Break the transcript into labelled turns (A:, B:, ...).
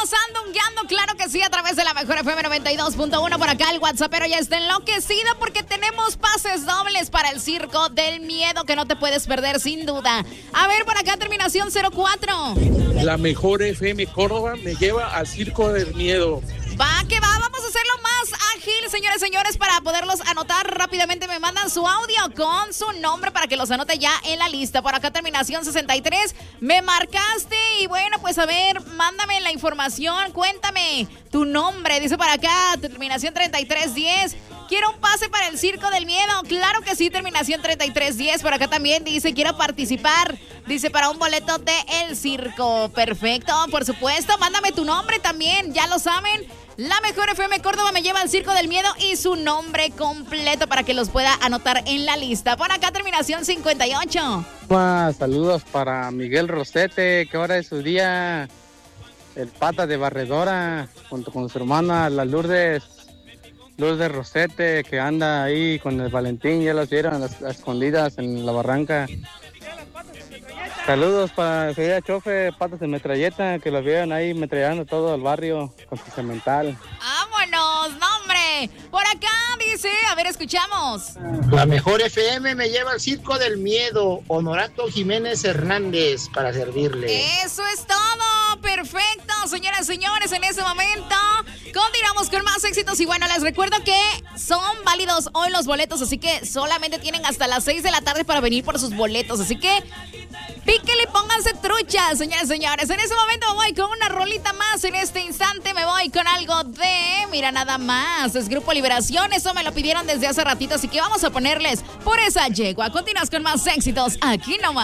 A: Seguimos sandungueando, claro que sí, a través de la mejor FM 92.1. Por acá el WhatsApp, pero ya está enloquecido porque tenemos pases dobles para el Circo del Miedo que no te puedes perder sin duda. A ver, por acá terminación 04.
B: La mejor FM Córdoba me lleva al Circo del Miedo.
A: Va, que va, vamos a hacerlo más ágil, señores, señores, para poderlos anotar rápidamente. Me mandan su audio con su nombre para que los anote ya en la lista. Por acá, terminación 63, me marcaste y bueno, pues a ver, mándame la información, cuéntame tu nombre. Dice para acá, terminación 3310. Quiero un pase para el Circo del Miedo. Claro que sí, terminación 3310. Por acá también dice, quiero participar. Dice, para un boleto de El Circo. Perfecto, por supuesto. Mándame tu nombre también, ya lo saben. La mejor FM Córdoba me lleva al Circo del Miedo y su nombre completo para que los pueda anotar en la lista. Por acá, terminación 58.
C: Saludos para Miguel Rosete, que ahora es su día. El pata de barredora, junto con su hermana, la Lourdes Rosete, que anda ahí con el Valentín. Ya las vieron a escondidas en la barranca. Saludos para el chofe, patas de metralleta, que los vieron ahí metrallando todo el barrio con su cemental.
A: ¡Vámonos, nombre! Por acá dice, a ver, escuchamos.
D: La mejor FM me lleva al Circo del Miedo. Honorato Jiménez Hernández para servirle.
A: Eso es todo, perfecto, señoras y señores, en ese momento continuamos con más éxitos y bueno, les recuerdo que son válidos hoy los boletos, así que solamente tienen hasta las 6 de la tarde para venir por sus boletos, así que píquenle y pónganse truchas, señoras y señores. En ese momento me voy con una rolita más. En este instante me voy con algo de... Mira nada más, es Grupo Liberación. Eso me lo pidieron desde hace ratito, así que vamos a ponerles Por esa yegua. Continúas con más éxitos aquí nomás.